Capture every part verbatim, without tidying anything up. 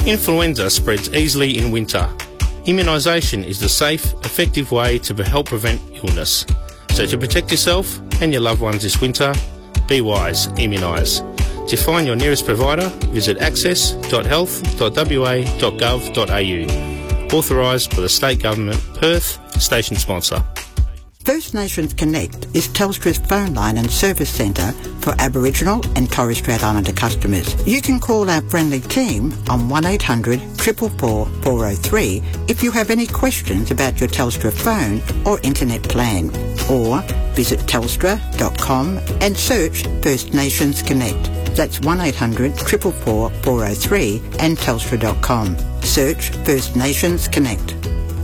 Influenza spreads easily in winter. Immunisation is the safe, effective way to help prevent illness. So to protect yourself and your loved ones this winter, be wise, immunise. To find your nearest provider, visit access dot health dot w a dot gov dot a u. Authorised by the State Government, Perth, station sponsor. First Nations Connect is Telstra's phone line and service centre for Aboriginal and Torres Strait Islander customers. You can call our friendly team on one eight hundred, four four four, four oh three if you have any questions about your Telstra phone or internet plan, or visit telstra dot com and search First Nations Connect. That's one eight hundred, four four four, four oh three and telstra dot com. Search First Nations Connect.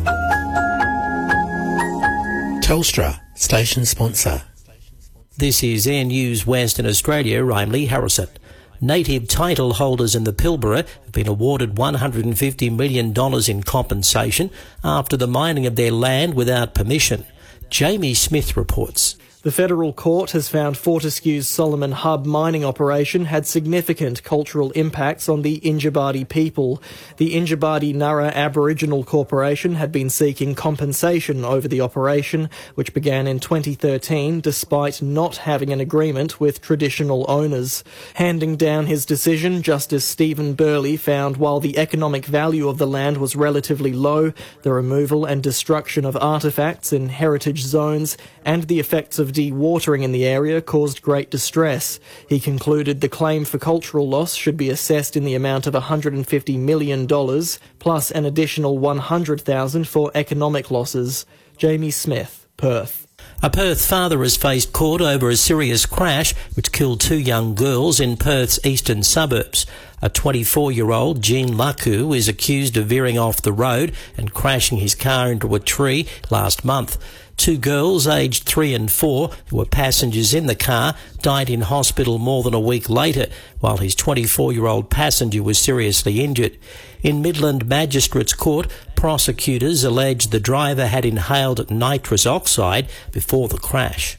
Telstra, station sponsor. This is Air News Western Australia. I'm Lee Harrison. Native title holders in the Pilbara have been awarded one hundred fifty million dollars in compensation after the mining of their land without permission. Jamie Smith reports. The federal court has found Fortescue's Solomon Hub mining operation had significant cultural impacts on the Injibadi people. The Injibadi Nurra Aboriginal Corporation had been seeking compensation over the operation, which began in twenty thirteen despite not having an agreement with traditional owners. Handing down his decision, Justice Stephen Burley found while the economic value of the land was relatively low, the removal and destruction of artefacts in heritage zones and the effects of dewatering in the area caused great distress. He concluded the claim for cultural loss should be assessed in the amount of one hundred fifty million dollars, plus an additional one hundred thousand dollars for economic losses. Jamie Smith, Perth. A Perth father has faced court over a serious crash which killed two young girls in Perth's eastern suburbs. A twenty-four-year-old, Jean Laku, is accused of veering off the road and crashing his car into a tree last month. Two girls, aged three and four, who were passengers in the car, died in hospital more than a week later, while his twenty-four-year-old passenger was seriously injured. In Midland Magistrates Court, prosecutors alleged the driver had inhaled nitrous oxide before the crash.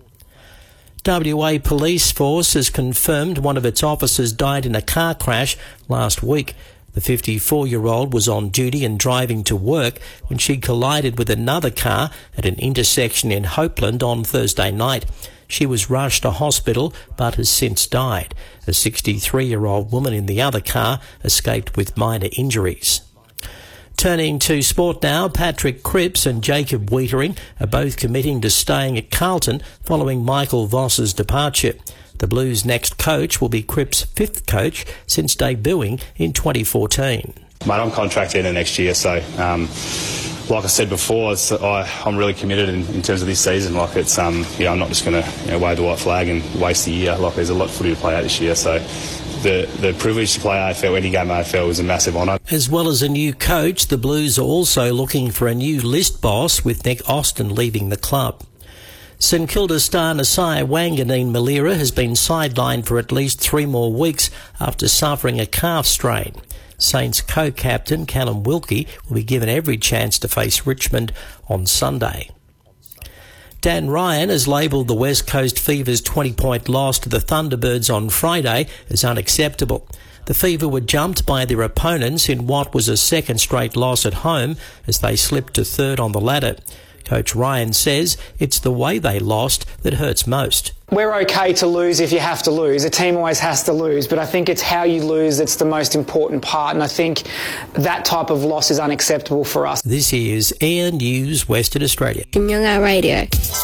W A Police Force has confirmed one of its officers died in a car crash last week. The fifty-four-year-old was on duty and driving to work when she collided with another car at an intersection in Hopeland on Thursday night. She was rushed to hospital but has since died. A sixty-three-year-old woman in the other car escaped with minor injuries. Turning to sport now, Patrick Cripps and Jacob Wiedering are both committing to staying at Carlton following Michael Voss's departure. The Blues' next coach will be Cripps' fifth coach since debuting in twenty fourteen. Mate, I'm contracted in the next year, so um, like I said before, it's, I, I'm really committed in, in terms of this season. Like it's, um, you know, I'm not just going to you know, wave the white flag and waste a year. Like there's a lot of footy to play out this year, so the the privilege to play A F L, any game A F L, was a massive honour. As well as a new coach, the Blues are also looking for a new list boss, with Nick Austin leaving the club. St Kilda star Nasiah Wanganeen Malira has been sidelined for at least three more weeks after suffering a calf strain. Saints co-captain Callum Wilkie will be given every chance to face Richmond on Sunday. Dan Ryan has labelled the West Coast Fever's twenty-point loss to the Thunderbirds on Friday as unacceptable. The Fever were jumped by their opponents in what was a second straight loss at home as they slipped to third on the ladder. Coach Ryan says it's the way they lost that hurts most. We're okay to lose if you have to lose. A team always has to lose, but I think it's how you lose that's the most important part, and I think that type of loss is unacceptable for us. This is Air News Western Australia. Kimyonga Radio.